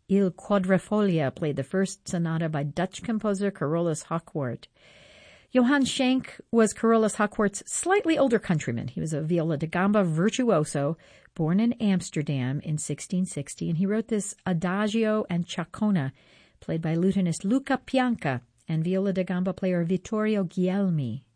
Il Quadrifoglio played the first sonata by Dutch composer Carolus Hocquart. Johann Schenk was Carolus Hocquart's slightly older countryman. He was a viola da gamba virtuoso, born in Amsterdam in 1660, and he wrote this Adagio and Chaconne, played by lutenist Luca Pianca and viola da gamba player Vittorio Guglielmi.